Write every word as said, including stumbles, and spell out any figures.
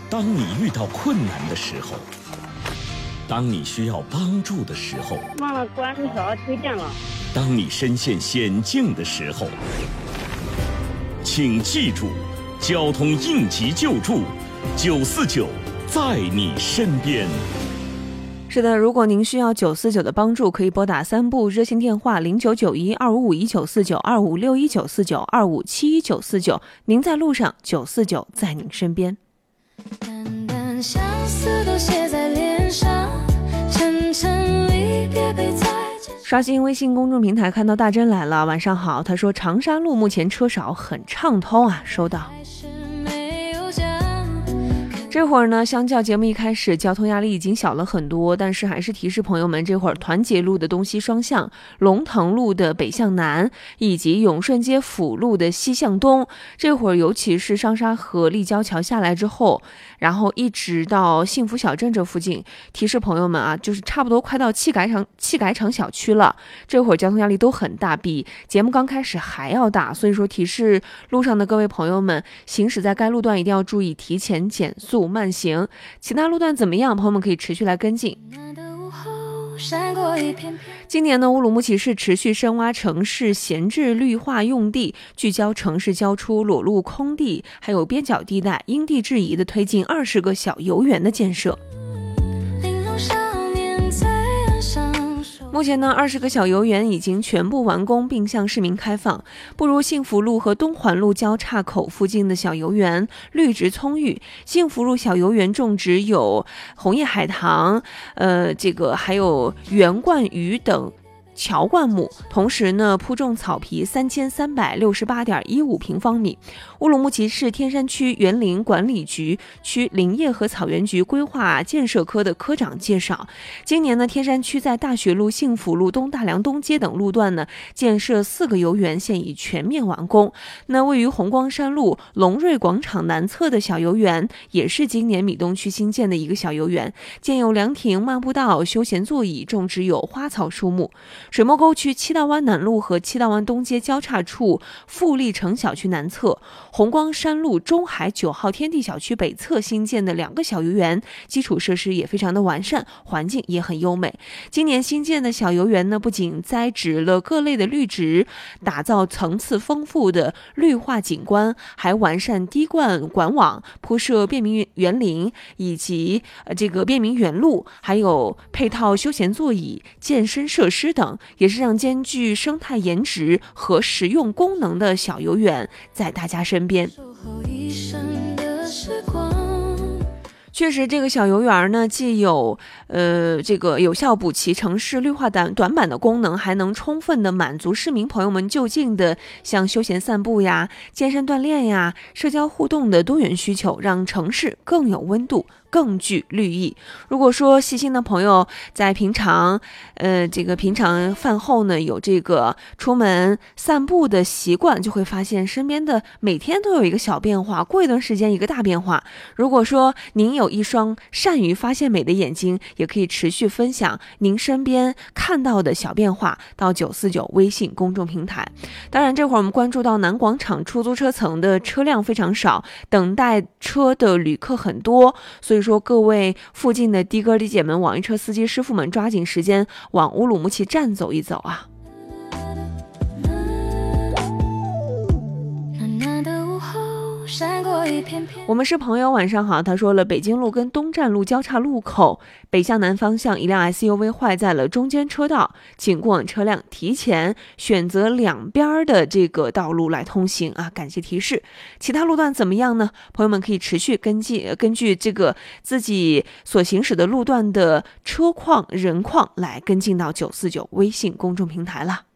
当你遇到困难的时候，当你需要帮助的时候， 忘了关空调，停电了。 当你身陷险境的时候，请记住，交通应急救助九四九在你身边。 是的，如果您需要九四九的帮助，可以拨打三部热线电话零九九一二五五一九四九、二五六一九四九、二五七一九四九。您在路上，九四九在您身边。 淡淡相思都写在脸上，沉沉离别背在刷新微信公众平台看到大珍来了，晚上好。他说长沙路目前车少，很畅通啊，收到。这会儿呢，相较节目一开始，交通压力已经小了很多，但是还是提示朋友们，这会儿团结路的东西双向、龙腾路的北向南，以及永顺街辅路的西向东，这会儿尤其是上沙河立交桥下来之后，然后一直到幸福小镇这附近，提示朋友们啊，就是差不多快到汽改厂汽改厂小区了，这会儿交通压力都很大，比节目刚开始还要大，所以说提示路上的各位朋友们，行驶在该路段一定要注意提前减速慢行。其他路段怎么样，朋友们可以持续来跟进。今年呢，乌鲁木齐市持续深挖城市闲置绿化用地，聚焦城市交出裸露空地，还有边角地带，因地制宜的推进二十个小游园的建设。目前呢，二十个小游园已经全部完工，并向市民开放。不如幸福路和东环路交叉口附近的小游园绿植葱郁，幸福路小游园种植有红叶海棠，呃，这个还有圆冠鱼等乔灌木，同时呢铺种草皮三千三百六十八点一五平方米。乌鲁木齐市天山区园林管理局区林业和草原局规划建设科的科长介绍，今年呢天山区在大学路、幸福路、东大梁东街等路段呢建设四个游园，现已全面完工。那位于红光山路龙瑞广场南侧的小游园，也是今年米东区新建的一个小游园，建有凉亭、漫步道、休闲座椅，种植有花草树木。水墨沟区七道湾南路和七道湾东街交叉处富力城小区南侧，红光山路中海九号天地小区北侧新建的两个小游园，基础设施也非常的完善，环境也很优美。今年新建的小游园呢，不仅栽植了各类的绿植，打造层次丰富的绿化景观，还完善滴灌管网，铺设便民园林以及呃这个便民园路，还有配套休闲座椅、健身设施等，也是让兼具生态颜值和实用功能的小游园在大家身边。确实，这个小游园呢，既有呃这个有效补齐城市绿化短短板的功能，还能充分的满足市民朋友们就近的像休闲散步呀、健身锻炼呀、社交互动的多元需求，让城市更有温度，更具绿意。如果说细心的朋友在平常呃这个平常饭后呢有这个出门散步的习惯，就会发现身边的每天都有一个小变化，过一段时间一个大变化。如果说您有一双善于发现美的眼睛，也可以持续分享您身边看到的小变化到九四九微信公众平台。当然这会儿我们关注到南广场出租车层的车辆非常少，等待车的旅客很多，所以说各位附近的的哥的姐们、网约车司机师傅们，抓紧时间往乌鲁木齐站走一走啊。我们是朋友，晚上好。他说了，北京路跟东站路交叉路口北向南方向，一辆 S U V 坏在了中间车道，请过往车辆提前选择两边的这个道路来通行啊，感谢提示。其他路段怎么样呢？朋友们可以持续根据根据这个自己所行驶的路段的车况、人况来跟进到九四九微信公众平台了。